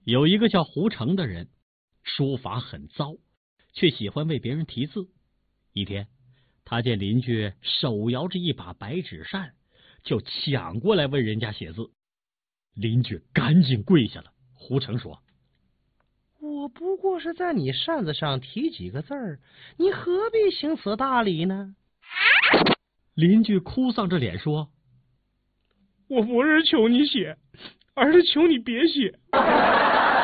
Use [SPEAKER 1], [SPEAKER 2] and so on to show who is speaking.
[SPEAKER 1] 有一个叫胡成的人，书法很糟，却喜欢为别人题字。一天，他见邻居手摇着一把白纸扇，就抢过来问人家写字。邻居赶紧跪下了。胡成说：“
[SPEAKER 2] 我不过是在你扇子上题几个字儿，你何必行此大礼呢？”
[SPEAKER 1] 邻居哭丧着脸说：“
[SPEAKER 3] 我不是求你写，而是求你别写。”